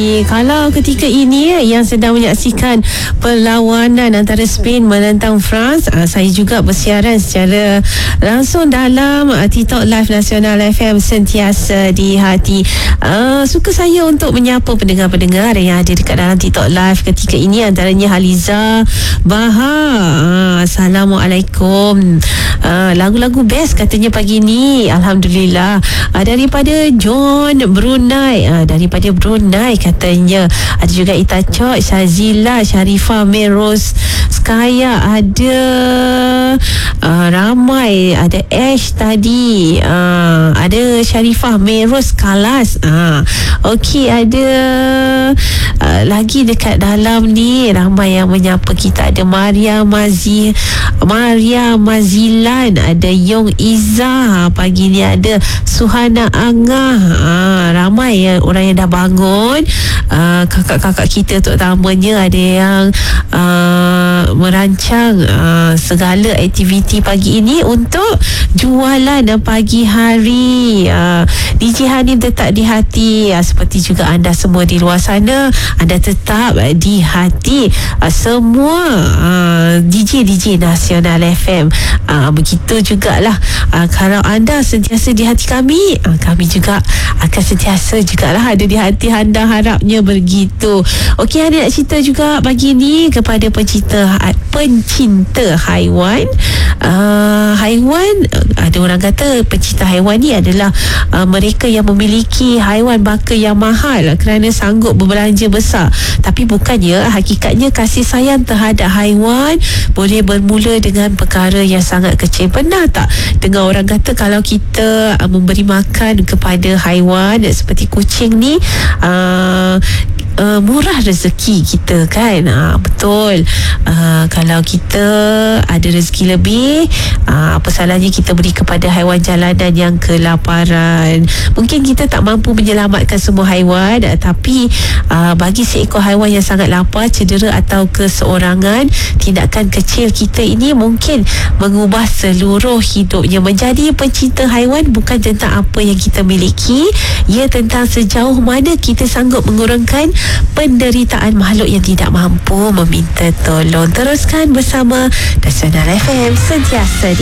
Kalau ketika ini yang sedang menyaksikan perlawanan antara Spain menentang France, saya juga bersiaran secara langsung dalam TikTok Live Nasional FM Sentiasa di Hati. Suka saya untuk menyapa pendengar-pendengar yang ada dekat dalam TikTok Live ketika ini, antaranya Haliza Bahar. Assalamualaikum. Lagu-lagu best katanya pagi ni, alhamdulillah. Daripada John Brunei, daripada Brunei katanya. Ada juga Ita Chok, Shazila, Sharifah, Meros Skaya, ada ramai, ada Ash tadi, ada Sharifah, Meros Kalas, okey, ada lagi dekat dalam ni ramai yang menyapa kita. Ada Maria Mazilan, ada Yong Iza, pagi ni ada Suhana Angah, ramai ya orang yang dah bangun. Kakak-kakak kita terutamanya ada yang merancang segala aktiviti pagi ini untuk jualan pagi hari. DJ Hanif tetap di hati, seperti juga anda semua di luar sana, anda tetap di hati semua DJ Nasional FM. Begitu jugalah kalau anda sentiasa di hati kami, kami juga akan sentiasa jugalah ada di hati anda, harapnya begitu. Okey, ada nak cerita juga pagi ni kepada pencinta haiwan. Haiwan, ada orang kata pencinta haiwan ni adalah mereka yang memiliki haiwan baka yang mahal kerana sanggup berbelanja besar. Tapi bukannya, hakikatnya kasih sayang terhadap haiwan boleh bermula dengan perkara yang sangat kecil. Pernah tak dengar orang kata kalau kita memberi makan kepada haiwan seperti kucing ni, murah rezeki kita kan? Betul. Kalau kita ada rezeki lebih, apa salahnya kita beri kepada haiwan jalanan yang kelaparan. Mungkin kita tak mampu menyelamatkan semua haiwan, tapi bagi seekor haiwan yang sangat lapar, cedera atau keseorangan, tindakan kecil kita ini mungkin mengubah seluruh hidupnya. Menjadi pencinta haiwan bukan tentang apa yang kita miliki, ia tentang sejauh mana kita sanggup mengurangkan penderitaan makhluk yang tidak mampu meminta tolong. Teruskan bersama Nasional FM Sentiasa di